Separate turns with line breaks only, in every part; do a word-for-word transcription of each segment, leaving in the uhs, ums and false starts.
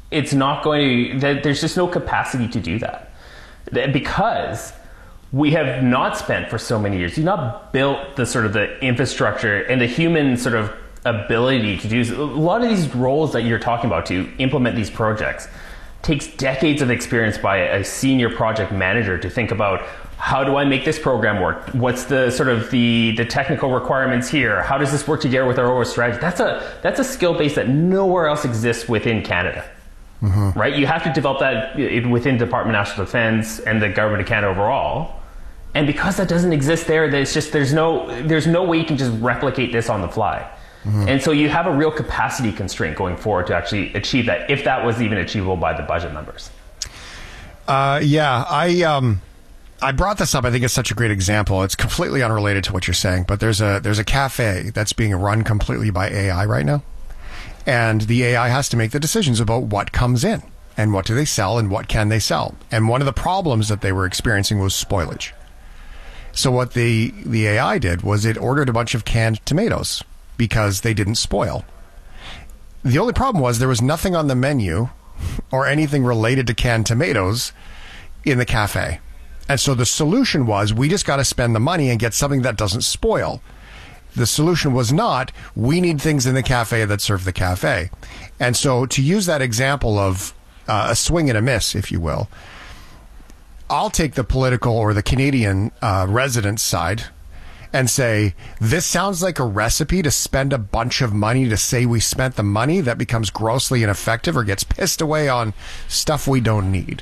it's not going to, there's just no capacity to do that. Because we have not spent for so many years, you've not built the sort of the infrastructure and the human sort of ability to do a lot of these roles that you're talking about to implement these projects takes decades of experience by a senior project manager to think about, how do I make this program work? What's the sort of the, the technical requirements here? How does this work together with our overall strategy? That's a, that's a skill base that nowhere else exists within Canada, mm-hmm. right? You have to develop that within Department of National Defence and the Government of Canada overall. And because that doesn't exist there, there's just, there's no, there's no way you can just replicate this on the fly. Mm-hmm. And so you have a real capacity constraint going forward to actually achieve that, if that was even achievable by the budget numbers.
Uh, yeah, I um, I brought this up. I think it's such a great example. It's completely unrelated to what you're saying, but there's a there's a cafe that's being run completely by A I right now, and the A I has to make the decisions about what comes in and what do they sell and what can they sell. And one of the problems that they were experiencing was spoilage. So what the the A I did was it ordered a bunch of canned tomatoes, because they didn't spoil. The only problem was there was nothing on the menu or anything related to canned tomatoes in the cafe. And so the solution was, we just got to spend the money and get something that doesn't spoil. The solution was not, we need things in the cafe that serve the cafe. And so to use that example of uh, a swing and a miss, if you will, I'll take the political or the Canadian uh, resident side and say, this sounds like a recipe to spend a bunch of money to say we spent the money that becomes grossly ineffective or gets pissed away on stuff we don't need.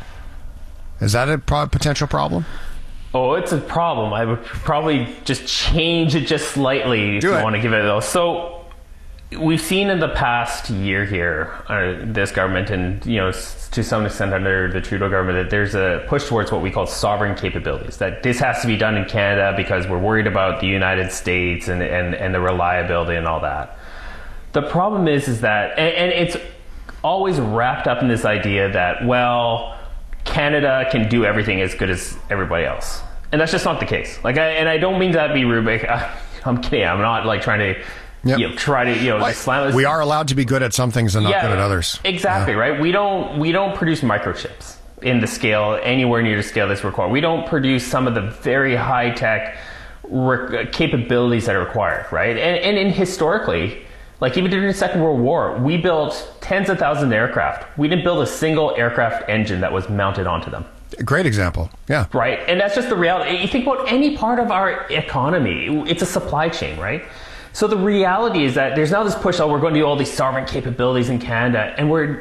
Is that a pro- potential problem?
Oh, it's a problem. I would probably just change it just slightly if
Do
you
it.
want to give it though. So we've seen in the past year here, uh, this government and, you know, to some extent under the Trudeau government, that there's a push towards what we call sovereign capabilities, that this has to be done in Canada because we're worried about the United States and, and, and the reliability and all that. The problem is, is that, and, and it's always wrapped up in this idea that, well, Canada can do everything as good as everybody else. And that's just not the case. Like, I, and I don't mean that to be rude, but I'm kidding. I'm not like trying to, Yep. You know, try to, you know,
like,
slam.
We are allowed to be good at some things and not
yeah,
good at others.
Exactly,
yeah.
right? We don't we don't produce microchips in the scale, anywhere near the scale that's required. We don't produce some of the very high tech re- capabilities that are required, right? And, and, and historically, like even during the Second World War, we built tens of thousands of aircraft. We didn't build a single aircraft engine that was mounted onto them.
Great example. Yeah.
Right. And that's just the reality. You think about any part of our economy, it's a supply chain, right? So the reality is that there's now this push, oh, we're going to do all these sovereign capabilities in Canada, and we're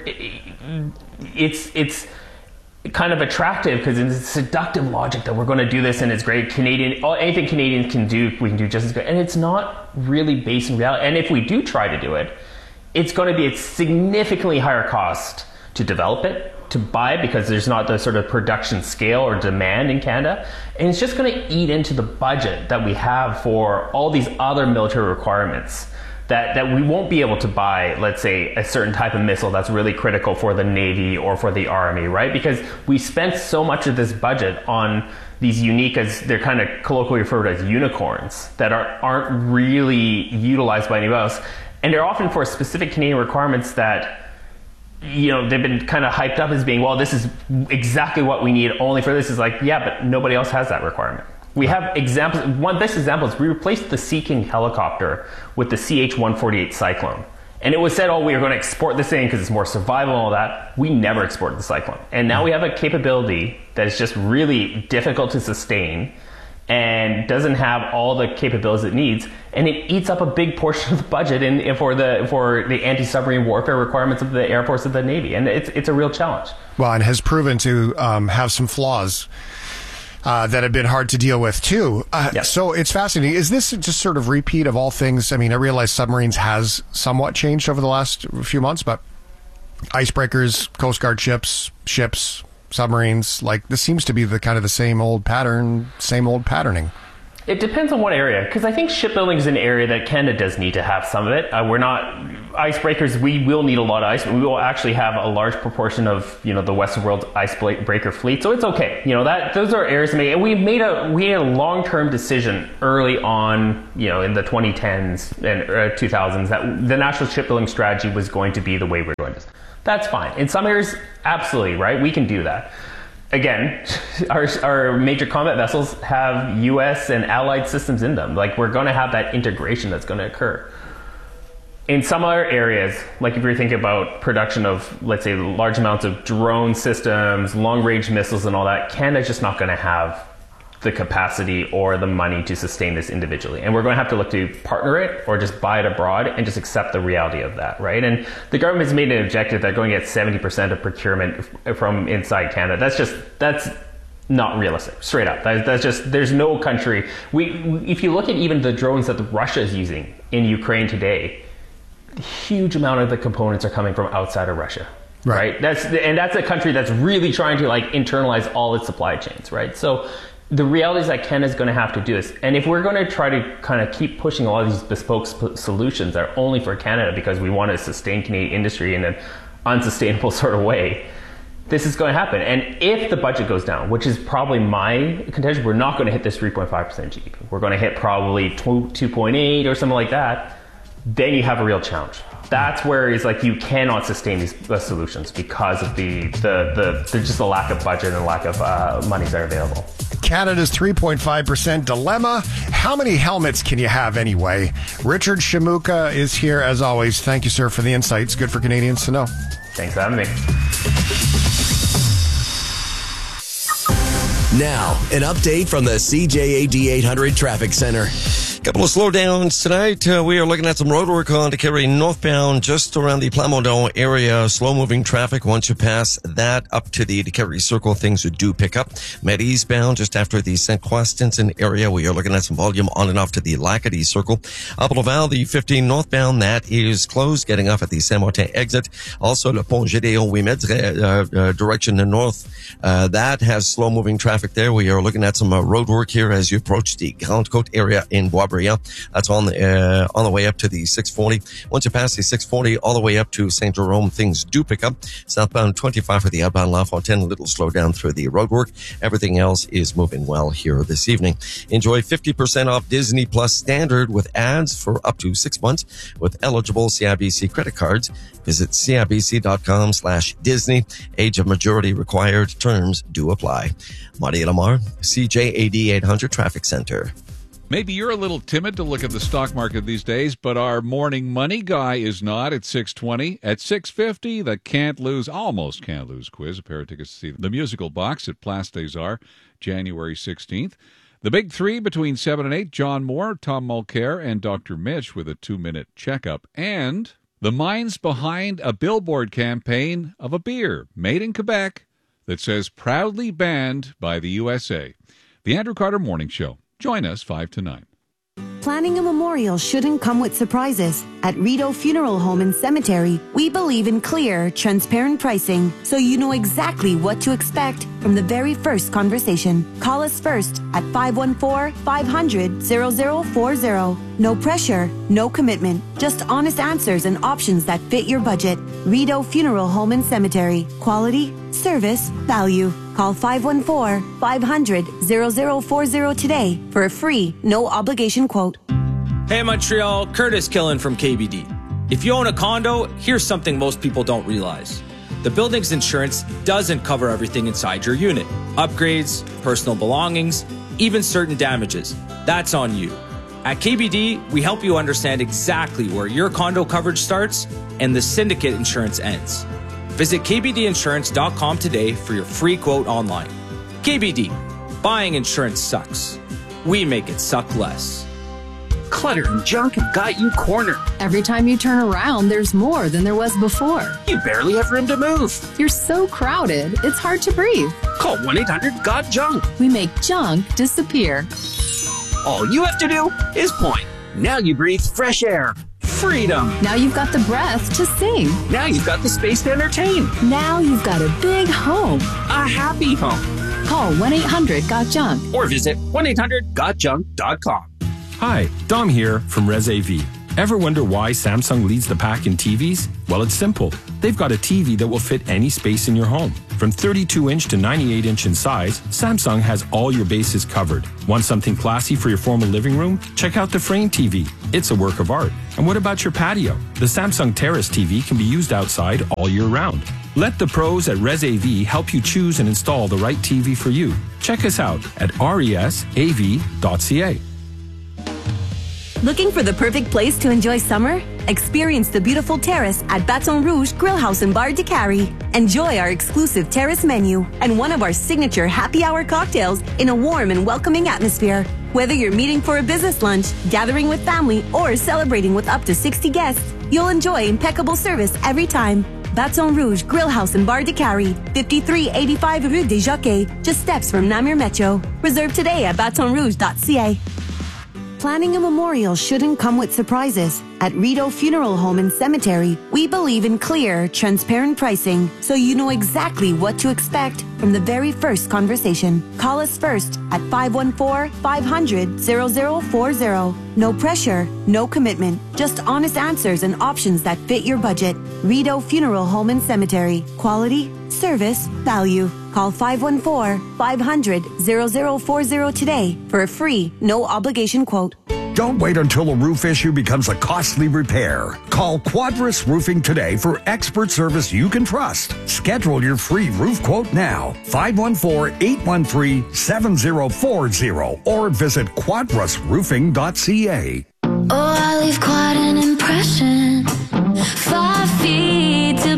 it's it's kind of attractive because it's a seductive logic that we're going to do this and it's great. Canadian, anything Canadians can do, we can do just as good. And it's not really based in reality. And if we do try to do it, it's going to be a significantly higher cost to develop it, to buy it, because there's not the sort of production scale or demand in Canada. And it's just going to eat into the budget that we have for all these other military requirements that, that we won't be able to buy, let's say, a certain type of missile that's really critical for the Navy or for the Army, right? Because we spent so much of this budget on these unique, as they're kind of colloquially referred to as unicorns, that are, aren't really utilized by anybody else. And they're often for specific Canadian requirements that, you know, they've been kind of hyped up as being, well, this is exactly what we need only for this. Is like, yeah, but nobody else has that requirement. We have examples. One best example is we replaced the Sea King helicopter with the C H one forty-eight Cyclone. And it was said, oh, we are going to export this thing because it's more survival and all that. We never exported the Cyclone. And now we have a capability that is just really difficult to sustain and doesn't have all the capabilities it needs, and it eats up a big portion of the budget in, for the for the anti-submarine warfare requirements of the Air Force and the Navy, and it's it's a real challenge.
Well, and has proven to um, have some flaws uh, that have been hard to deal with too. Uh,
yes.
So it's fascinating. Is this just sort of repeat of all things? I mean, I realize submarines has somewhat changed over the last few months, but icebreakers, Coast Guard ships, ships. submarines, like this seems to be the kind of the same old pattern, same old patterning.
It depends on what area, because I think shipbuilding is an area that Canada does need to have some of it. Uh, we're not icebreakers. We will need a lot of ice, but we will actually have a large proportion of, you know, the Western world's icebreaker fleet. So it's okay. You know, that those are areas to make. And we made a we made a long-term decision early on, you know, in the twenty tens and uh, two thousands that the national shipbuilding strategy was going to be the way we're going to That's fine. In some areas, absolutely, right? We can do that. Again, our, our major combat vessels have U S and allied systems in them. Like, we're going to have that integration that's going to occur. In some other areas, like if you're thinking about production of, let's say, large amounts of drone systems, long-range missiles and all that, Canada's just not going to have the capacity or the money to sustain this individually. And we're going to have to look to partner it or just buy it abroad and just accept the reality of that, right? And the government has made an objective that going to get seventy percent of procurement from inside Canada. That's just, that's not realistic, straight up. That, that's just, there's no country. We, if you look at even the drones that Russia is using in Ukraine today, a huge amount of the components are coming from outside of Russia. Right. right. That's and that's a country that's really trying to like internalize all its supply chains, right? So the reality is that Canada's going to have to do this. And if we're going to try to kind of keep pushing a lot of these bespoke sp- solutions that are only for Canada because we want to sustain Canadian industry in an unsustainable sort of way, this is going to happen. And if the budget goes down, which is probably my contention, we're not going to hit this three point five percent G D P. We're going to hit probably two point eight or something like that. Then you have a real challenge. That's where it's like you cannot sustain these uh, solutions because of the, the, the, the just the lack of budget and lack of uh, monies that are available.
Canada's three point five percent dilemma. How many helmets can you have anyway? Richard Shamuka is here as always. Thank you, sir, for the insights. Good for Canadians to know.
Thanks for having me.
Now, an update from the C J A D eight hundred Traffic Center.
Couple of slowdowns tonight. Uh, we are looking at some road work on to carry northbound just around the Plamondon area. Slow-moving traffic. Once you pass that up to the Carey Circle, things do pick up. Met eastbound just after the Saint Croix Stinson area. We are looking at some volume on and off to the Lacadie Circle. Up Laval, the fifteen northbound, that is closed. Getting off at the Saint-Martin exit. Also, le Pont Gédéon Ouimet uh, uh, direction to north. Uh, that has slow-moving traffic there. We are looking at some uh, road work here as you approach the Grande Côte area in Boisbriand. That's on the uh, on the way up to the six forty. Once you pass the six forty all the way up to Saint Jerome, things do pick up. Southbound twenty-five for the outbound La Fontaine, a little slow down through the roadwork. Everything else is moving well here this evening. Enjoy fifty percent off Disney Plus Standard with ads for up to six months with eligible C I B C credit cards. Visit cibc.com slash Disney. Age of majority required. Terms do apply. Marty Lamar, C J A D eight hundred Traffic Center.
Maybe you're a little timid to look at the stock market these days, but our morning money guy is not at six twenty. At six fifty, the Can't Lose, almost Can't Lose quiz. A pair of tickets to see the musical box at Place des Arts, January sixteenth. The big three between seven and eight, John Moore, Tom Mulcair, and Doctor Mitch with a two-minute checkup. And the minds behind a billboard campaign of a beer made in Quebec that says proudly banned by the U S A. The Andrew Carter Morning Show. Join us five to nine.
Planning a memorial shouldn't come with surprises. At Rideau Funeral Home and Cemetery, we believe in clear, transparent pricing, so you know exactly what to expect from the very first conversation. Call us first at five one four, five hundred, zero zero four zero. No pressure, no commitment, just honest answers and options that fit your budget. Rideau Funeral Home and Cemetery. Quality, service, value. Call five one four, five hundred, zero zero four zero today for a free, no obligation quote.
Hey Montreal, Curtis Killen from K B D. If you own a condo, here's something most people don't realize. The building's insurance doesn't cover everything inside your unit. Upgrades, personal belongings, even certain damages. That's on you. At K B D, we help you understand exactly where your condo coverage starts and the syndicate insurance ends. Visit k b d insurance dot com today for your free quote online. K B D, buying insurance sucks. We make it suck less.
Clutter and junk have got you cornered.
Every time you turn around, there's more than there was before.
You barely have room to move.
You're so crowded, it's hard to breathe.
Call one eight hundred got junk.
We make junk disappear.
All you have to do is point. Now you breathe fresh air. Freedom.
Now you've got the breath to sing.
Now you've got the space to entertain.
Now you've got a big home.
A happy home.
Call one eight hundred got junk.
Or visit one eight hundred got junk dot com.
Hi, Dom here from ResAV. Ever wonder why Samsung leads the pack in T Vs? Well, it's simple. They they've got a T V that will fit any space in your home. From thirty-two inch to ninety-eight inch in size, Samsung has all your bases covered. Want something classy for your formal living room? Check out the Frame T V. It's a work of art. And what about your patio? The Samsung Terrace T V can be used outside all year round. Let the pros at ResAV help you choose and install the right T V for you. Check us out at resav dot c a.
Looking for the perfect place to enjoy summer? Experience the beautiful terrace at Baton Rouge Grill House and Bar de Cary. Enjoy our exclusive terrace menu and one of our signature happy hour cocktails in a warm and welcoming atmosphere. Whether you're meeting for a business lunch, gathering with family, or celebrating with up to sixty guests, you'll enjoy impeccable service every time. Baton Rouge Grill House and Bar de Cary, fifty-three eighty-five Rue des Jockeys, just steps from Namur Metro. Reserve today at baton rouge dot c a. Planning a memorial shouldn't come with surprises. At Rideau Funeral Home and Cemetery, we believe in clear, transparent pricing, so you know exactly what to expect from the very first conversation. Call us first at five one four, five hundred, zero zero four zero. No pressure, no commitment, just honest answers and options that fit your budget. Rideau Funeral Home and Cemetery. Quality, service, value. Call five one four, five hundred, zero zero four zero today for a free, no obligation quote.
Don't wait until a roof issue becomes a costly repair. Call Quadris Roofing today for expert service you can trust. Schedule your free roof quote now. five one four, eight one three, seven zero four zero or visit quadris roofing dot c a.
Oh, I leave quite an impression. Five feet to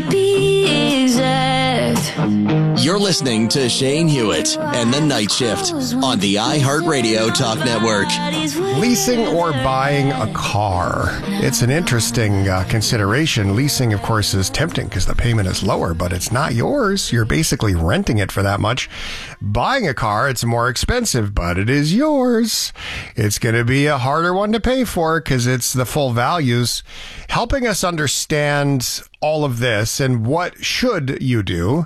be exact.
You're listening to Shane Hewitt and the Night Shift on the iHeartRadio Talk Network.
Leasing or buying a car. It's an interesting uh, consideration. Leasing, of course, is tempting because the payment is lower, but it's not yours. You're basically renting it for that much. Buying a car, it's more expensive, but it is yours. It's going to be a harder one to pay for because it's the full values. Helping us understand all of this and what should you do.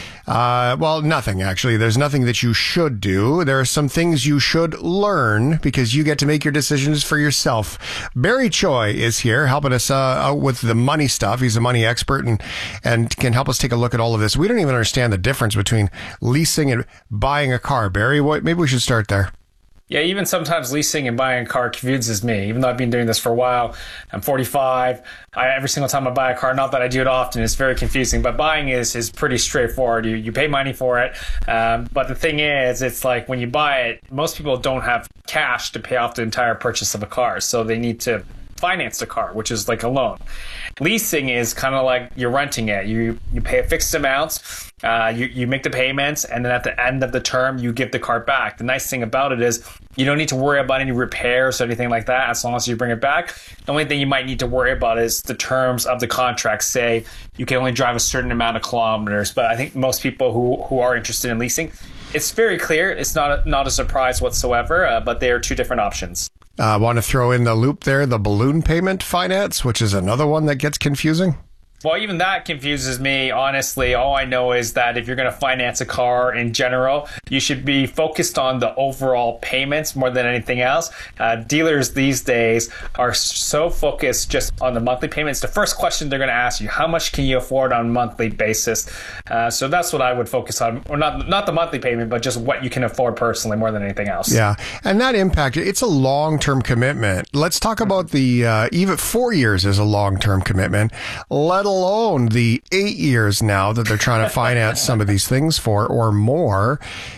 Uh, well, nothing, actually. There's nothing that you should do. There are some things you should learn because you get to make your decisions for yourself. Barry Choi is here helping us uh, out with the money stuff. He's a money expert and, and can help us take a look at all of this. We don't even understand the difference between leasing and buying a car. Barry, what, maybe we should start there.
Yeah, even sometimes leasing and buying a car confuses me. Even though I've been doing this for a while, I'm forty-five. I, every single time I buy a car, not that I do it often, it's very confusing. But buying is is pretty straightforward. You you pay money for it. Um, but the thing is, it's like when you buy it, most people don't have cash to pay off the entire purchase of a car, so they need to finance the car, which is like a loan. Leasing is kind of like you're renting it. You you pay a fixed amount, uh, you, you make the payments, and then at the end of the term, you give the car back. The nice thing about it is you don't need to worry about any repairs or anything like that as long as you bring it back. The only thing you might need to worry about is the terms of the contract. Say you can only drive a certain amount of kilometers, but I think most people who, who are interested in leasing, it's very clear. It's not a, not a surprise whatsoever, uh, but they are two different options.
I uh, want to throw in the loop there, the balloon payment finance, which is another one that gets confusing.
Well, even that confuses me, honestly. All I know is that if you're going to finance a car in general, you should be focused on the overall payments more than anything else. Uh, dealers these days are so focused just on the monthly payments. The first question they're going to ask you, how much can you afford on a monthly basis? Uh, so that's what I would focus on. Or not, not the monthly payment, but just what you can afford personally more than anything else.
Yeah. And that impact, it's a long-term commitment. Let's talk about the, uh, even four years is a long-term commitment, let alone the eight years now that they're trying to finance some of these things for or more.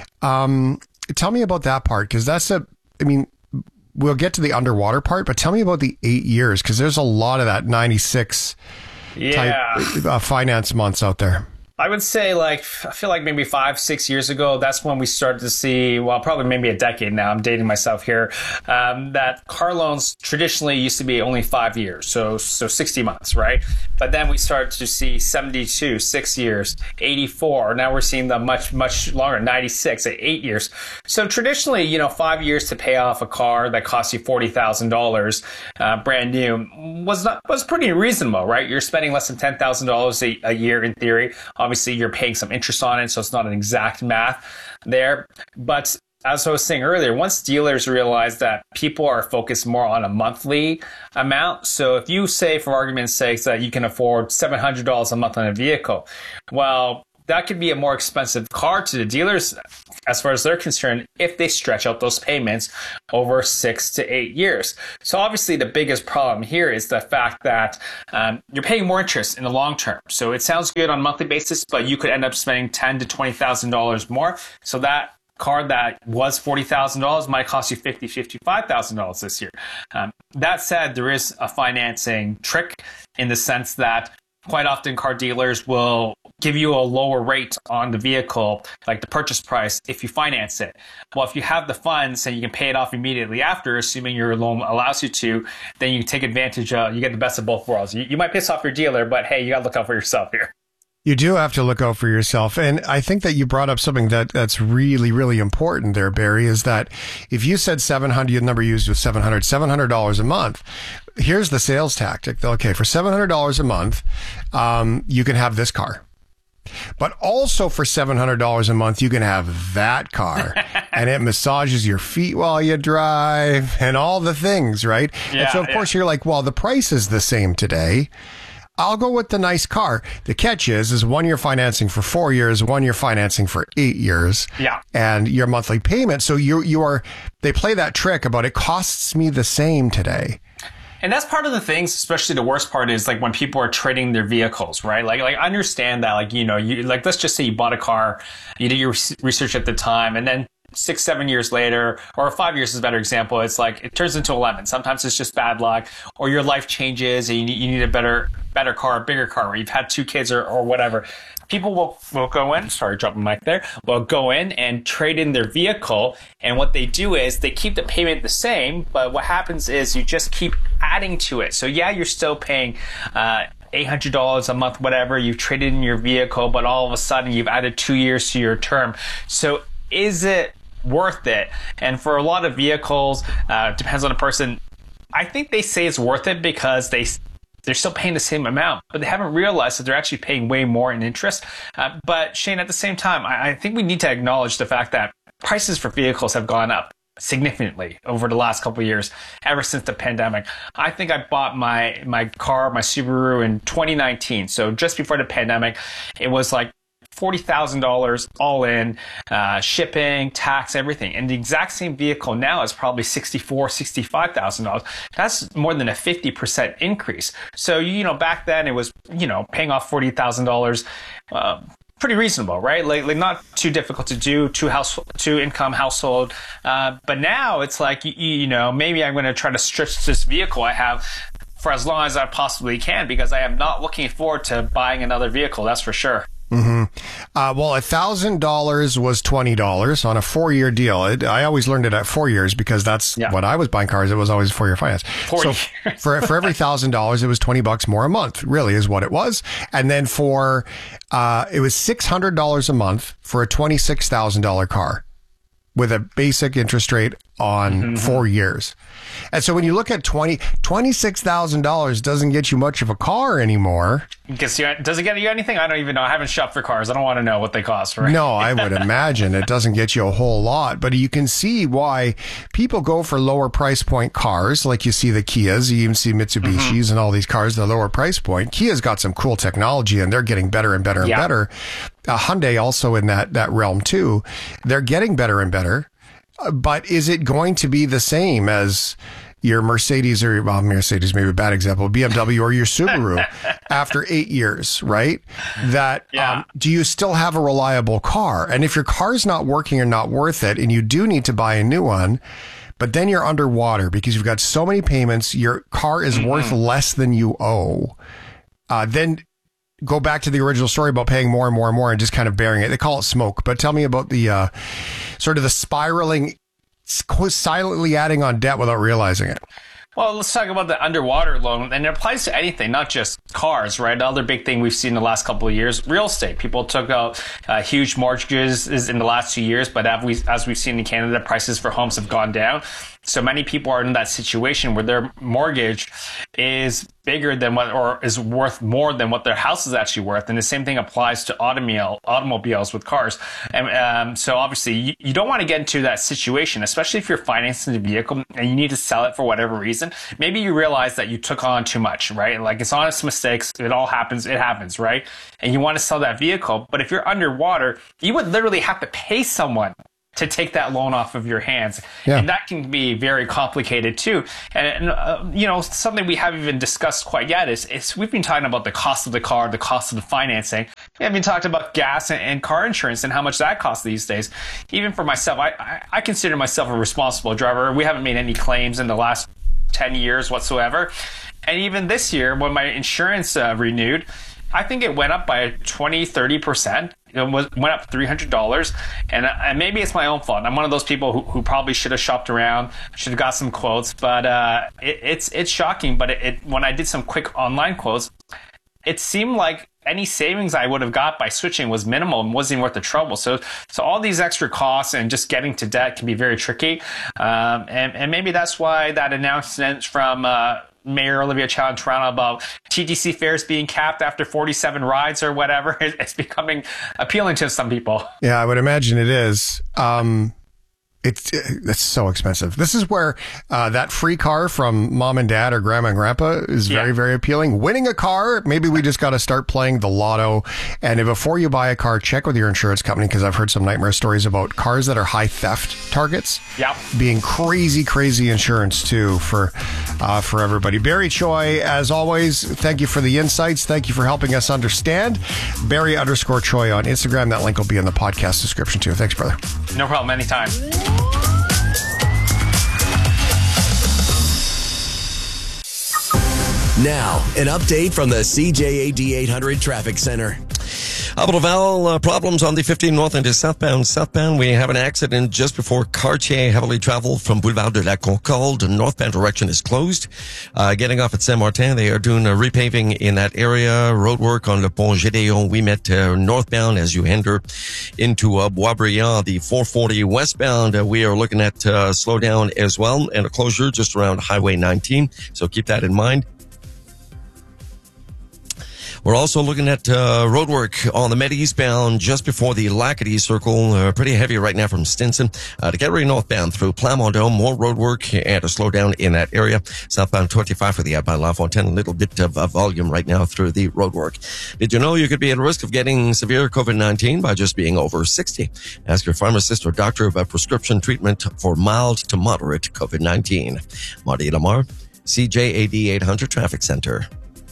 Um, tell me about that part, because that's a, I mean, we'll get to the underwater part, but tell me about the eight years, because there's a lot of that ninety-six
yeah.
type uh, finance months out there.
I would say, like, I feel like maybe five, six years ago, that's when we started to see, well, probably maybe a decade now, I'm dating myself here, um, that car loans traditionally used to be only five years, so so sixty months, right? But then we started to see seventy-two, six years, eighty-four. Now we're seeing them much, much longer, ninety-six, at eight years. So traditionally, you know, five years to pay off a car that costs you forty thousand dollars, uh, brand new, was not was pretty reasonable, right? You're spending less than ten thousand dollars a, a year in theory. Obviously, you're paying some interest on it, so it's not an exact math there. But as I was saying earlier, once dealers realize that people are focused more on a monthly amount, so if you say, for argument's sake, that you can afford seven hundred dollars a month on a vehicle, well, that could be a more expensive car to the dealers as far as they're concerned if they stretch out those payments over six to eight years. So obviously the biggest problem here is the fact that um, you're paying more interest in the long term. So it sounds good on a monthly basis, but you could end up spending ten thousand to twenty thousand dollars more. So that car that was forty thousand dollars might cost you fifty thousand dollars, fifty-five thousand dollars this year. Um, that said, there is a financing trick in the sense that quite often car dealers will give you a lower rate on the vehicle, like the purchase price, if you finance it. Well, if you have the funds and you can pay it off immediately after, assuming your loan allows you to, then you take advantage of, you get the best of both worlds. You, you might piss off your dealer, but hey, you got to look out for yourself here.
You do have to look out for yourself. And I think that you brought up something that that's really, really important there, Barry, is that if you said seven hundred, the number used was seven hundred, seven hundred dollars a month. Here's the sales tactic. Okay, for seven hundred dollars a month, um, you can have this car. But also for seven hundred dollars a month, you can have that car and it massages your feet while you drive and all the things, right?
Yeah,
and so, of
yeah.
course, you're like, well, the price is the same today. I'll go with the nice car. The catch is, is one you're financing for four years, one you're financing for eight years.
Yeah.
And your monthly payment. So you you are, they play that trick about it costs me the same today.
And that's part of the things, especially the worst part is like when people are trading their vehicles, right? Like, like understand that, like, you know, you like, let's just say you bought a car, you did your research at the time, and then six, seven years later, or five years is a better example. It's like, it turns into eleven. Sometimes it's just bad luck, or your life changes and you need, you need a better, better car, a bigger car, or you've had two kids or, or whatever. People will, will go in, sorry, dropping the mic there, will go in and trade in their vehicle. And what they do is they keep the payment the same, but what happens is you just keep adding to it. So yeah, you're still paying, uh, eight hundred dollars a month, whatever, you've traded in your vehicle, but all of a sudden you've added two years to your term. So is it worth it? And for a lot of vehicles, uh, depends on the person. I think they say it's worth it because they they're still paying the same amount, but they haven't realized that they're actually paying way more in interest. Uh, but Shane, at the same time, I, I think we need to acknowledge the fact that prices for vehicles have gone up significantly over the last couple of years, ever since the pandemic. I think I bought my my car, my Subaru, in twenty nineteen. So just before the pandemic, it was like forty thousand dollars all in, uh, shipping, tax, everything. And the exact same vehicle now is probably sixty-four thousand dollars, sixty-five thousand dollars. That's more than a fifty percent increase. So, you know, back then it was, you know, paying off forty thousand dollars, uh, pretty reasonable, right? Like, like not too difficult to do, two house, two income household. Uh, but now it's like, you, you know, maybe I'm going to try to stretch this vehicle I have for as long as I possibly can, because I am not looking forward to buying another vehicle. That's for sure.
Mm-hmm. Uh, well, a thousand dollars was twenty dollars on a four-year deal. It, I always learned it at four years because that's yeah. when I was buying cars. It was always four-year finance.
Four
so
years.
for for every thousand dollars, it was twenty bucks more a month. Really, is what it was. And then for uh, it was six hundred dollars a month for a twenty-six thousand dollar car with a basic interest rate on mm-hmm. four years. And so when you look at twenty, twenty-six thousand dollars doesn't get you much of a car anymore.
Does it get you anything? I don't even know. I haven't shopped for cars. I don't want to know what they cost. Right?
No, I would imagine it doesn't get you a whole lot. But you can see why people go for lower price point cars. Like you see the Kias, you even see Mitsubishis mm-hmm. and all these cars, the lower price point. Kia's got some cool technology and they're getting better and better and yeah. better. Uh, Hyundai also in that, that realm too. They're getting better and better. But is it going to be the same as your Mercedes or, well, Mercedes may be a bad example, B M W or your Subaru after eight years, right? That,
yeah.
um, do you still have a reliable car? And if your car's not working or not worth it, and you do need to buy a new one, but then you're underwater because you've got so many payments, your car is mm-hmm. worth less than you owe, uh, then go back to the original story about paying more and more and more and just kind of bearing it. They call it smoke. But tell me about the uh, sort of the spiraling, silently adding on debt without realizing it.
Well, let's talk about the underwater loan, and it applies to anything, not just cars, right? The other big thing we've seen in the last couple of years, real estate. People took out uh, huge mortgages in the last two years, but as, we, as we've seen in Canada, prices for homes have gone down. So many people are in that situation where their mortgage is bigger than what, or is worth more than what their house is actually worth. And the same thing applies to automobile, automobiles with cars. And um, so obviously you, you don't want to get into that situation, especially if you're financing the vehicle and you need to sell it for whatever reason. Maybe you realize that you took on too much, right? Like it's honest mistakes. It all happens. It happens, right? And you want to sell that vehicle. But if you're underwater, you would literally have to pay someone to take that loan off of your hands. Yeah. And that can be very complicated too. And, and uh, you know, something we haven't even discussed quite yet is, is we've been talking about the cost of the car, the cost of the financing. We haven't talked about gas and, and car insurance and how much that costs these days. Even for myself, I, I, I consider myself a responsible driver. We haven't made any claims in the last ten years whatsoever. And even this year, when my insurance uh, renewed, I think it went up by twenty, thirty percent. It was, went up three hundred dollars. And, uh, and maybe it's my own fault. I'm one of those people who, who probably should have shopped around, should have got some quotes. But uh, it, it's it's shocking. But it, it, when I did some quick online quotes, it seemed like any savings I would have got by switching was minimal and wasn't even worth the trouble. So, so all these extra costs and just getting to debt can be very tricky. Um, and, and maybe that's why that announcement from uh, Mayor Olivia Chow in Toronto about T T C fares being capped after forty-seven rides or whatever is, is becoming appealing to some people.
Yeah, I would imagine it is. Um, It's it's so expensive. This is where uh, that free car from mom and dad or grandma and grandpa is very, yeah. very appealing. Winning a car, maybe we just got to start playing the lotto. And if, before you buy a car, check with your insurance company, because I've heard some nightmare stories about cars that are high theft targets.
Yeah.
Being crazy, crazy insurance, too, for uh, for everybody. Barry Choi, as always, thank you for the insights. Thank you for helping us understand. Barry underscore Choi on Instagram. That link will be in the podcast description, too. Thanks, brother.
No problem. Anytime.
Now, an update from the C J A D eight hundred Traffic Center.
Laval, uh, problems on the fifteen north into southbound. Southbound, we have an accident just before Cartier. Heavily traveled from Boulevard de la Concorde. The northbound direction is closed. Uh, getting off at Saint-Martin, they are doing a repaving in that area. Roadwork on Le Pont Gédéon. We met uh, northbound as you enter into uh, Boisbriand. The four forty westbound, uh, we are looking at uh, slow down as well, and a closure just around Highway nineteen. So keep that in mind. We're also looking at uh, roadwork on the Med eastbound just before the Lacadie Circle. Uh, pretty heavy right now from Stinson uh, to Galerie northbound through Plamondon. More roadwork and a slowdown in that area. Southbound twenty-five for the outbound La Fontaine. A little bit of, of volume right now through the roadwork. Did you know you could be at risk of getting severe COVID nineteen by just being over sixty? Ask your pharmacist or doctor about prescription treatment for mild to moderate COVID nineteen. Marty Lamar, C J A D eight hundred Traffic Center.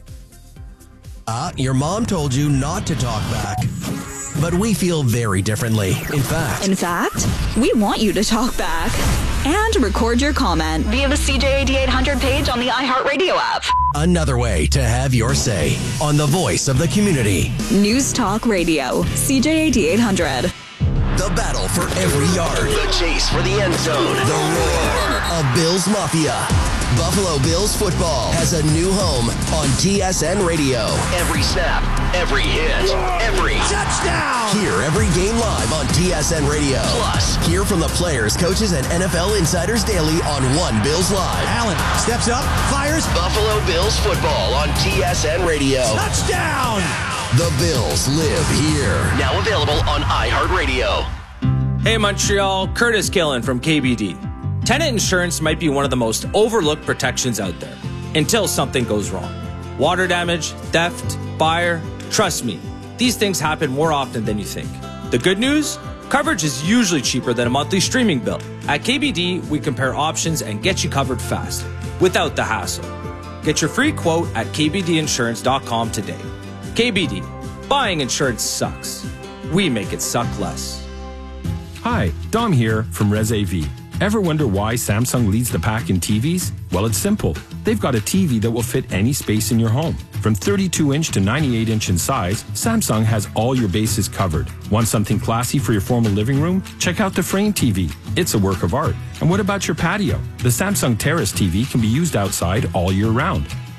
Uh, your mom told you not to talk back. But we feel very differently. In fact.
In fact, we want you to talk back and record your comment via the C J A D eight hundred page on the iHeartRadio app.
Another way to have your say on the voice of the community.
News Talk Radio, C J A D eight hundred.
The battle for every yard. The chase for the end zone. The roar of Bills Mafia. Buffalo Bills football has a new home on T S N Radio. Every snap, every hit, every touchdown. Hear every game live on T S N Radio. Plus, hear from the players, coaches, and N F L insiders daily on One Bills Live. Allen steps up, fires. Buffalo Bills football on T S N Radio. Touchdown! The Bills live here. Now available on iHeartRadio.
Hey Montreal, Curtis Killen from K B D. Tenant insurance might be one of the most overlooked protections out there until something goes wrong. Water damage, theft, fire. Trust me, these things happen more often than you think. The good news? Coverage is usually cheaper than a monthly streaming bill. At K B D, we compare options and get you covered fast, without the hassle. Get your free quote at k b d insurance dot com today. K B D, buying insurance sucks. We make it suck less.
Hi, Dom here from Res A V. Ever wonder why Samsung leads the pack in T Vs? Well, it's simple. They've got a T V that will fit any space in your home. From thirty-two inch to ninety-eight inch in size, Samsung has all your bases covered. Want something classy for your formal living room? Check out the Frame T V. It's a work of art. And what about your patio? The Samsung Terrace T V can be used outside all year round.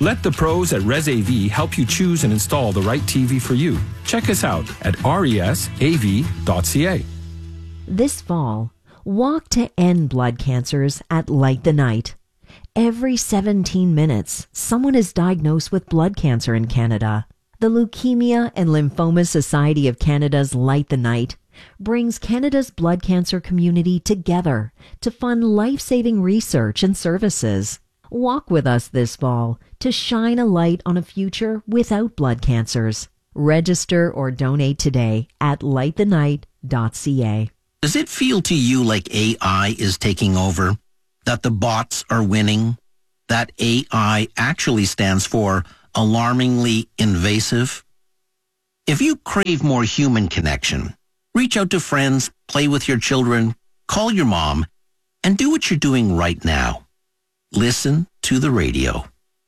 Let the pros at ResAV help you choose and install the right T V for you. Check us out at resav dot c a.
This fall, walk to end blood cancers at Light the Night. Every seventeen minutes, someone is diagnosed with blood cancer in Canada. The Leukemia and Lymphoma Society of Canada's Light the Night brings Canada's blood cancer community together to fund life-saving research and services. Walk with us this fall to shine a light on a future without blood cancers. Register or donate today at light the night dot c a.
Does it feel to you like A I is taking over? That the bots are winning? That A I actually stands for alarmingly invasive? If you crave more human connection, reach out to friends, play with your children, call your mom, and do what you're doing right now. Listen to the radio.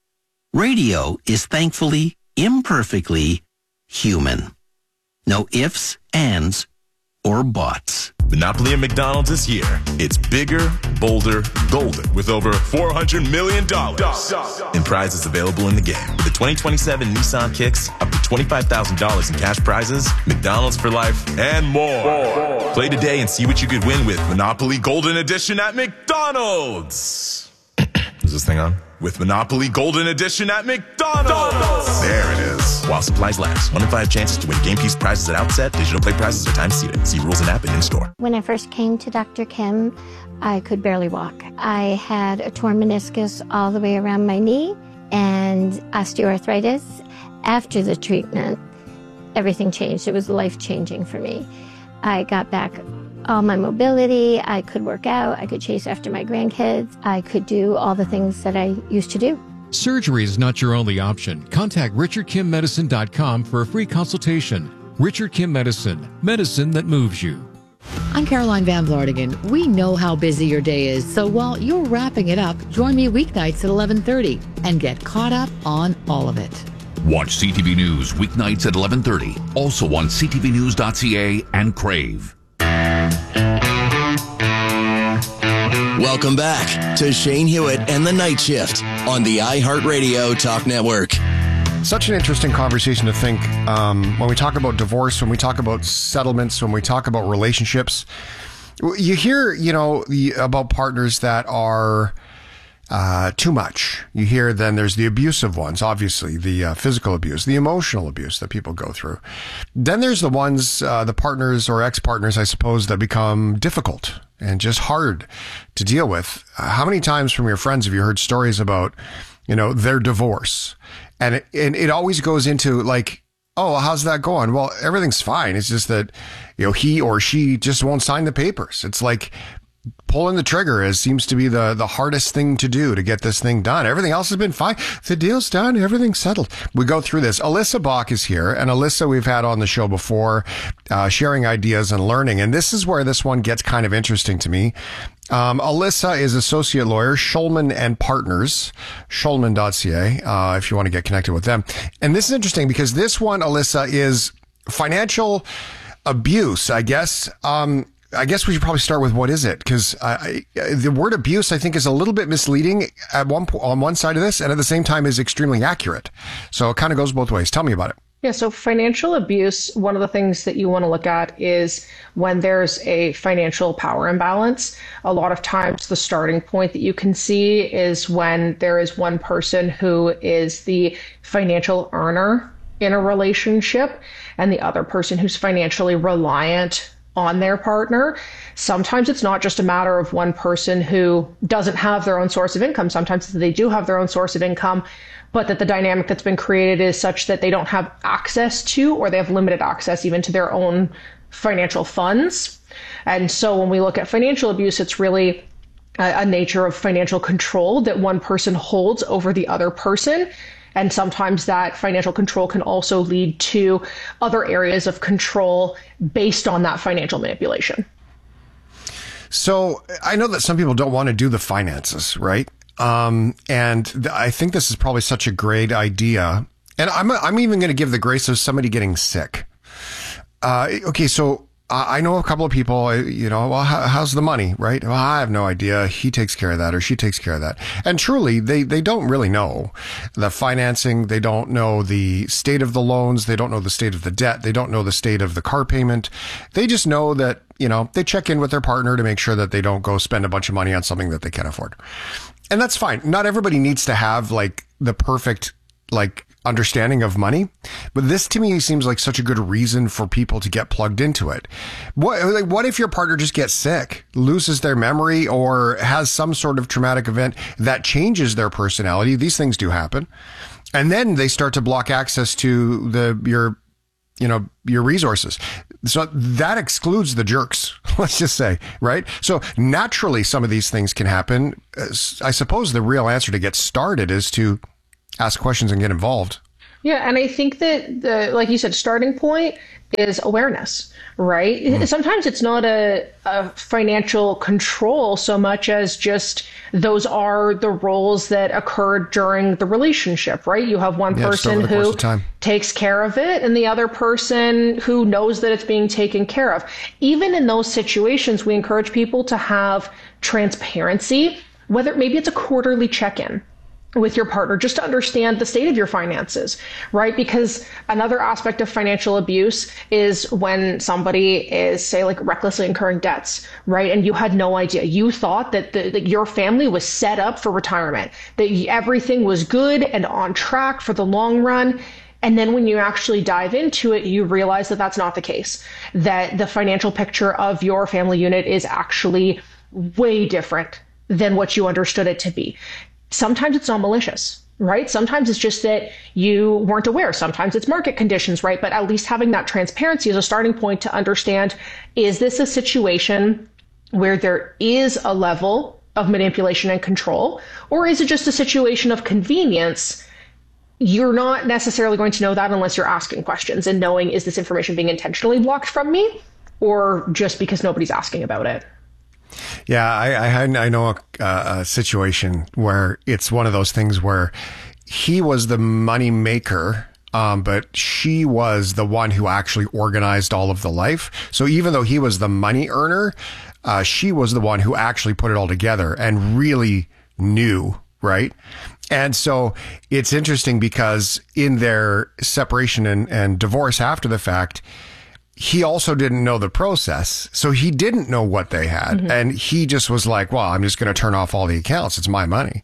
Radio is thankfully, imperfectly human. No ifs, ands, or buts.
Monopoly at McDonald's is here. It's bigger, bolder, golden, with over four hundred million dollars in prizes available in the game. With the twenty twenty-seven Nissan Kicks, up to twenty-five thousand dollars in cash prizes, McDonald's for life, and more. more. Play today and see what you could win with Monopoly Golden Edition at McDonald's. Is this thing on? With Monopoly Golden Edition at McDonald's. There it is. While supplies last. One in five chances to win game piece prizes at outset. Digital play prizes are time seated. See rules and app and in-store.
When I first came to Doctor Kim, I could barely walk. I had a torn meniscus all the way around my knee and osteoarthritis. After the treatment, everything changed. It was life-changing for me. I got back all my mobility, I could work out, I could chase after my grandkids, I could do all the things that I used to do.
Surgery is not your only option. Contact richard kim medicine dot com for a free consultation. Richard Kim Medicine, medicine that moves you.
I'm Caroline Van Vlartigan. We know how busy your day is, so while you're wrapping it up, join me weeknights at eleven thirty and get caught up on all of it.
Watch C T V News weeknights at eleven thirty, also on c t v news dot c a and Crave.
Welcome back to Shane Hewitt and the Night Shift on the iHeartRadio Talk Network.
Such an interesting conversation to think um, when we talk about divorce, when we talk about settlements, when we talk about relationships. You hear, you know, the, about partners that are uh, too much. You hear then there's the abusive ones, obviously, the uh, physical abuse, the emotional abuse that people go through. Then there's the ones, uh, the partners or ex-partners, I suppose, that become difficult and just hard to deal with. Uh, how many times from your friends have you heard stories about, you know, their divorce? And it, and it always goes into like, oh, how's that going? Well, everything's fine. It's just that, you know, he or she just won't sign the papers. It's like pulling the trigger is seems to be the, the hardest thing to do to get this thing done. Everything else has been fine. The deal's done. Everything's settled. We go through this. Alyssa Bach is here. And Alyssa, we've had on the show before, uh, sharing ideas and learning. And this is where this one gets kind of interesting to me. Um, Alyssa is associate lawyer, Schulman and Partners, schulman dot c a, uh, if you want to get connected with them. And this is interesting because this one, Alyssa, is financial abuse, I guess. Um, I guess we should probably start with what is it? Because I, I, the word abuse, I think, is a little bit misleading at one on one side of this, and at the same time is extremely accurate. So it kind of goes both ways. Tell me about it.
Yeah, so financial abuse, one of the things that you want to look at is when there's a financial power imbalance. A lot of times the starting point that you can see is when there is one person who is the financial earner in a relationship and the other person who's financially reliant on their partner. Sometimes it's not just a matter of one person who doesn't have their own source of income. Sometimes they do have their own source of income, but that the dynamic that's been created is such that they don't have access to, or they have limited access even to their own financial funds. And so when we look at financial abuse, it's really a, a nature of financial control that one person holds over the other person. And sometimes that financial control can also lead to other areas of control based on that financial manipulation.
So I know that some people don't want to do the finances, right? Um, and th- I think this is probably such a great idea. And I'm I'm even going to give the grace of somebody getting sick. Uh, okay, so I know a couple of people, you know, well, how, how's the money, right? Well, I have no idea. He takes care of that or she takes care of that. And truly, they, they don't really know the financing. They don't know the state of the loans. They don't know the state of the debt. They don't know the state of the car payment. They just know that, you know, they check in with their partner to make sure that they don't go spend a bunch of money on something that they can't afford. And that's fine. Not everybody needs to have like the perfect, like, understanding of money, but this to me seems like such a good reason for people to get plugged into it. What, like, what if your partner just gets sick, loses their memory, or has some sort of traumatic event that changes their personality? These things do happen. And then they start to block access to the, your, you know, your resources. So that excludes the jerks, let's just say, right? So naturally, some of these things can happen. I suppose the real answer to get started is to ask questions and get involved.
Yeah, and I think that the, like you said, starting point is awareness, right? Mm. Sometimes it's not a, a financial control so much as just those are the roles that occurred during the relationship, right? You have one
yeah,
person who takes care of it and the other person who knows that it's being taken care of. Even in those situations, we encourage people to have transparency, whether maybe it's a quarterly check-in with your partner, just to understand the state of your finances, right? Because another aspect of financial abuse is when somebody is, say, like recklessly incurring debts, right? And you had no idea. You thought that, the, that your family was set up for retirement, that everything was good and on track for the long run. And then when you actually dive into it, you realize that that's not the case, that the financial picture of your family unit is actually way different than what you understood it to be. Sometimes it's not malicious, right? Sometimes it's just that you weren't aware. Sometimes it's market conditions, right? But at least having that transparency is a starting point to understand, is this a situation where there is a level of manipulation and control, or is it just a situation of convenience? You're not necessarily going to know that unless you're asking questions and knowing, is this information being intentionally blocked from me or just because nobody's asking about it?
Yeah, I I, had, I know a, a situation where it's one of those things where he was the money maker, um, but she was the one who actually organized all of the life. So even though he was the money earner, uh, she was the one who actually put it all together and really knew, right? And so it's interesting because in their separation and, and divorce after the fact, he also didn't know the process. So he didn't know what they had. Mm-hmm. And he just was like, well, I'm just going to turn off all the accounts. It's my money.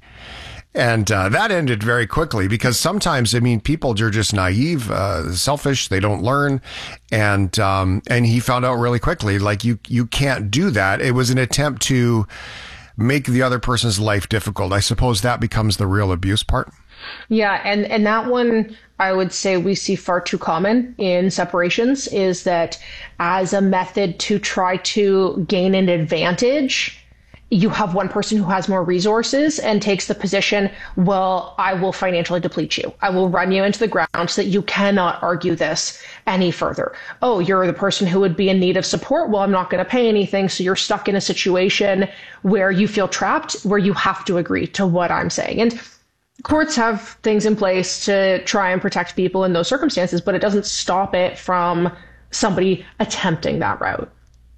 And uh, that ended very quickly because sometimes, I mean, people are just naive, uh, selfish. They don't learn. And um, and he found out really quickly, like, you, you can't do that. It was an attempt to make the other person's life difficult. I suppose that becomes the real abuse part.
Yeah. And, and that one, I would say we see far too common in separations, is that as a method to try to gain an advantage, you have one person who has more resources and takes the position, well, I will financially deplete you. I will run you into the ground so that you cannot argue this any further. Oh, you're the person who would be in need of support. Well, I'm not going to pay anything. So you're stuck in a situation where you feel trapped, where you have to agree to what I'm saying. And courts have things in place to try and protect people in those circumstances, but it doesn't stop it from somebody attempting that route.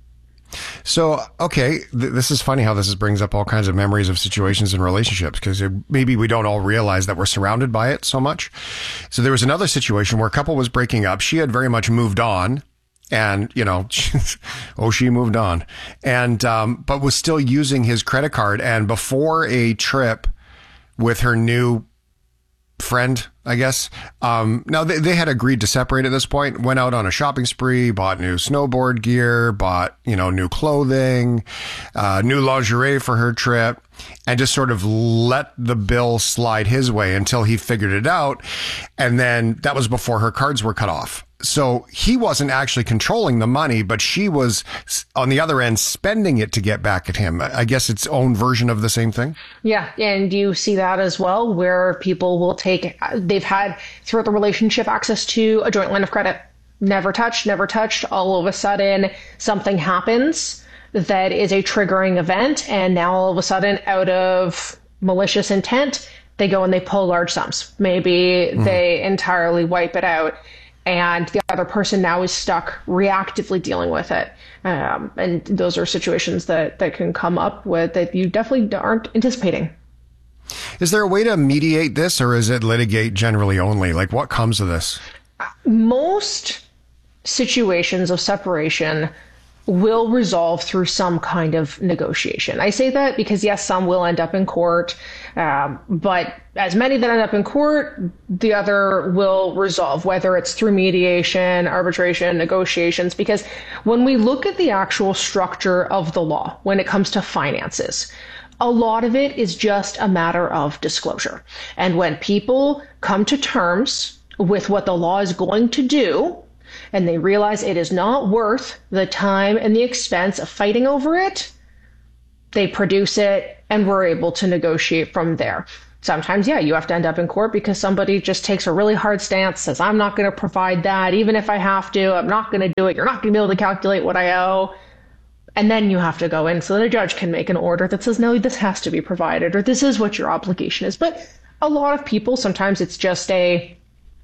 So, okay, th- this is funny how this is, brings up all kinds of memories of situations and relationships, because maybe we don't all realize that we're surrounded by it so much. So there was another situation where a couple was breaking up. She had very much moved on. And, you know, oh, she moved on. And, um, but was still using his credit card. And before a trip with her new friend, I guess. Um, now, they, they had agreed to separate at this point, went out on a shopping spree, bought new snowboard gear, bought, you know, new clothing, uh, new lingerie for her trip, and just sort of let the bill slide his way until he figured it out. And then that was before her cards were cut off. So he wasn't actually controlling the money, but she was on the other end spending it to get back at him. I guess its own version of the same thing.
Yeah. And you see that as well, where people will take, they've had throughout the relationship access to a joint line of credit. Never touched, never touched. All of a sudden, something happens that is a triggering event. And now all of a sudden, out of malicious intent, they go and they pull large sums. Maybe mm. they entirely wipe it out. and the other person now is stuck reactively dealing with it. Um, and those are situations that, that can come up with that you definitely aren't anticipating.
Is there a way to mediate this, or is it litigate generally only? Like, what comes of this?
Most situations of separation will resolve through some kind of negotiation. I say that because, yes, some will end up in court, um, but as many that end up in court, the other will resolve, whether it's through mediation, arbitration, negotiations, because when we look at the actual structure of the law, when it comes to finances, a lot of it is just a matter of disclosure. And when people come to terms with what the law is going to do, and they realize it is not worth the time and the expense of fighting over it, they produce it, and we're able to negotiate from there. Sometimes, yeah, you have to end up in court because somebody just takes a really hard stance, says, I'm not going to provide that, even if I have to, I'm not going to do it, you're not going to be able to calculate what I owe. And then you have to go in so that a judge can make an order that says, no, this has to be provided, or this is what your obligation is. But a lot of people, sometimes it's just a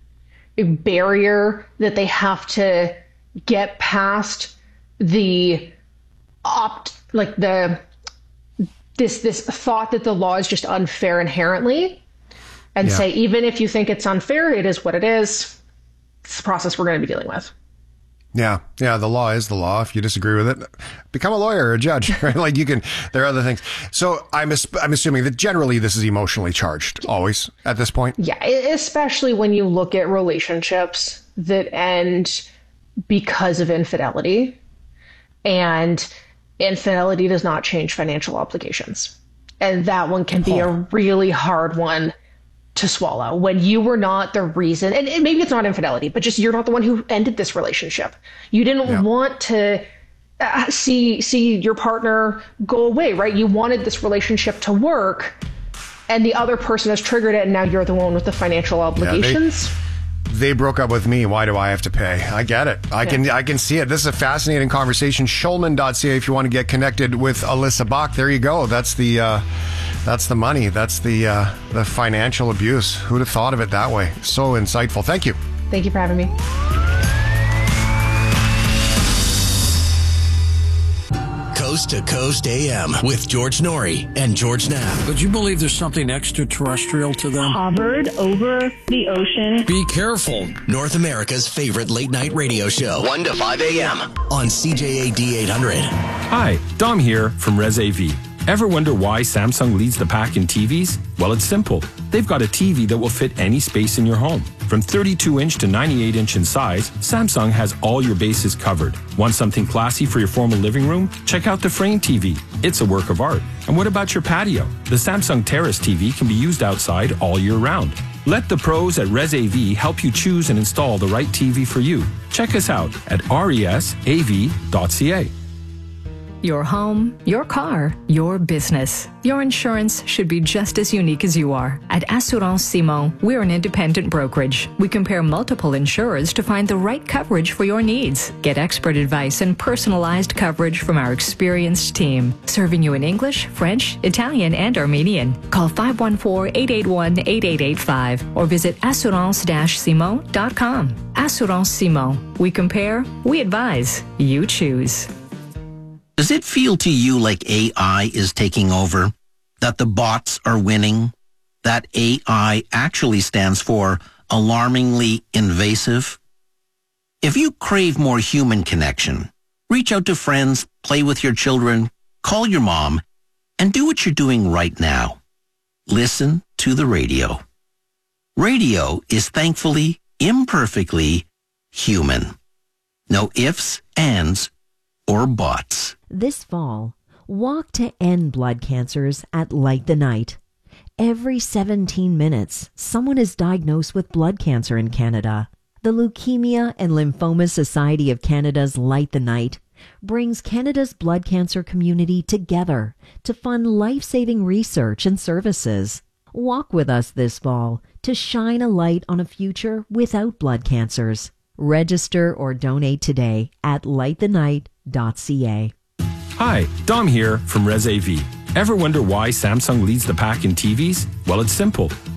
barrier that they have to get past, the opt like the this this thought that the law is just unfair inherently, and yeah. say, even if you think it's unfair, it is what it is. It's the process we're going to be dealing with.
Yeah, yeah, the law is the law. If you disagree with it, become a lawyer or a judge, right? Like you can, there are other things. So I'm I'm assuming that generally this is emotionally charged, always at this point.
Yeah, especially when you look at relationships that end because of infidelity, and infidelity does not change financial obligations, and that one can be oh. a really hard one to swallow when you were not the reason, and, and maybe it's not infidelity, but just you're not the one who ended this relationship. You didn't yeah. want to uh, see see your partner go away, right? You wanted this relationship to work, and the other person has triggered it, and now you're the one with the financial obligations.
Yeah, they, they broke up with me. Why do I have to pay? I get it. I yeah. can I can see it. This is a fascinating conversation. Schulman dot c a if you want to get connected with Alyssa Bach. There you go. That's the uh, That's the money. That's the uh, the financial abuse. Who'd have thought of it that way? So insightful. Thank you.
Thank you for having me.
Coast to Coast A M with George Norrie and George Knapp.
Would you believe there's something extraterrestrial to them?
Hovered over the ocean.
Be careful.
North America's favorite late night radio show. one to five a.m. on C J A D eight hundred.
Hi, Dom here from Res A V. Ever wonder why Samsung leads the pack in T Vs? Well, it's simple. They've got a T V that will fit any space in your home. From thirty-two inch to ninety-eight inch in size, Samsung has all your bases covered. Want something classy for your formal living room? Check out the Frame T V. It's a work of art. And what about your patio? The Samsung Terrace T V can be used outside all year round. Let the pros at Res A V help you choose and install the right T V for you. Check us out at resav dot c a.
Your home, your car, your business. Your insurance should be just as unique as you are. At Assurance Simon, we're an independent brokerage. We compare multiple insurers to find the right coverage for your needs. Get expert advice and personalized coverage from our experienced team, serving you in English, French, Italian, and Armenian. Call five one four, eight eight one, eight eight eight five or visit assurance dash simon dot com. Assurance Simon. We compare, we advise, you choose.
Does it feel to you like A I is taking over? That the bots are winning? That A I actually stands for alarmingly invasive? If you crave more human connection, reach out to friends, play with your children, call your mom, and do what you're doing right now. Listen to the radio. Radio is thankfully, imperfectly human. No ifs, ands, or buts.
This fall, walk to end blood cancers at Light the Night. Every seventeen minutes, someone is diagnosed with blood cancer in Canada. The Leukemia and Lymphoma Society of Canada's Light the Night brings Canada's blood cancer community together to fund life-saving research and services. Walk with us this fall to shine a light on a future without blood cancers. Register or donate today at light the night dot c a.
Hi, Dom here from Res A V. Ever wonder why Samsung leads the pack in T Vs? Well, it's simple.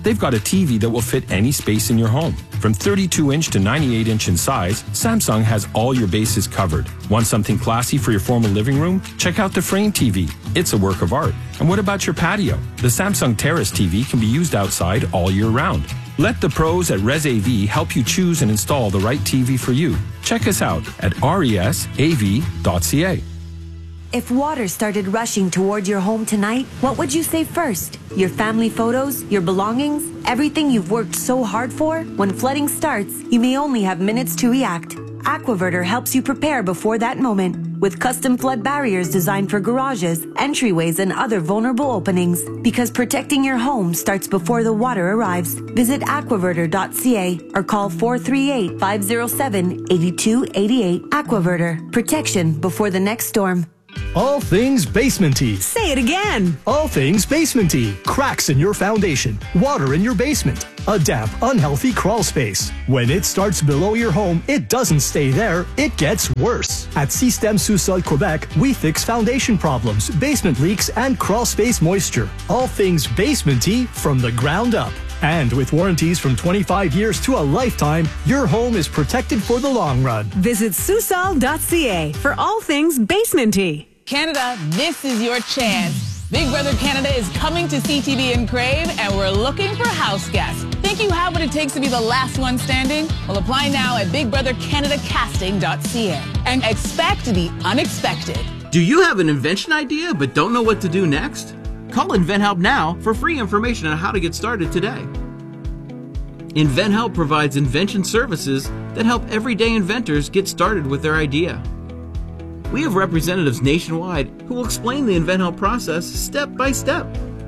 They've got a T V that will fit any space in your home. From thirty-two inch to ninety-eight inch in size, Samsung has all your bases covered. Want something classy for your formal living room? Check out the Frame T V. It's a work of art. And what about your patio? The Samsung Terrace T V can be used outside all year round. Let the pros at ResAV help you choose and install the right T V for you. Check us out at resav dot c a.
If water started rushing toward your home tonight, what would you save first? Your family photos? Your belongings? Everything you've worked so hard for? When flooding starts, you may only have minutes to react. Aquaverter helps you prepare before that moment with custom flood barriers designed for garages, entryways, and other vulnerable openings. Because protecting your home starts before the water arrives. Visit aquaverter dot c a or call four three eight, five zero seven, eight two eight eight. Aquaverter. Protection before the next storm.
All things basementy.
Say it again.
All things basementy. Cracks in your foundation. Water in your basement. A damp, unhealthy crawl space. When it starts below your home, it doesn't stay there. It gets worse. At Système Sous-Sol Quebec, we fix foundation problems, basement leaks, and crawl space moisture. All things basementy from the ground up. And with warranties from twenty-five years to a lifetime, your home is protected for the long run.
Visit Susol dot c a for all things basementy.
Canada, this is your chance. Big Brother Canada is coming to C T V and Crave, and we're looking for house guests. Think you have what it takes to be the last one standing? Well, apply now at big brother canada casting dot c a and expect the unexpected.
Do you have an invention idea but don't know what to do next? Call InventHelp now for free information on how to get started today. InventHelp provides invention services that help everyday inventors get started with their idea. We have representatives nationwide who will explain the InventHelp process step by step.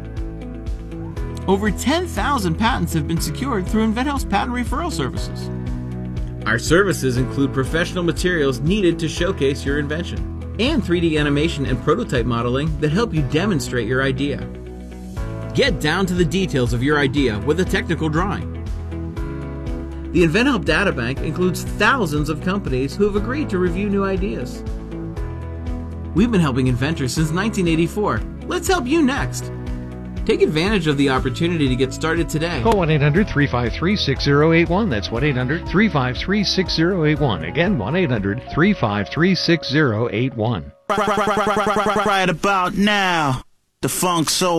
Over ten thousand patents have been secured through InventHelp's patent referral services. Our services include professional materials needed to showcase your invention, and three D animation and prototype modeling that help you demonstrate your idea. Get down to the details of your idea with a technical drawing. The InventHelp Databank includes thousands of companies who have agreed to review new ideas. We've been helping inventors since nineteen eighty-four. Let's help you next. Take advantage of the opportunity to get started today.
Call one eight hundred, three five three, six zero eight one. That's one eight hundred, three five three, six zero eight one. Again, one eight hundred, three five three, six zero eight one.
Right about now, the funk soul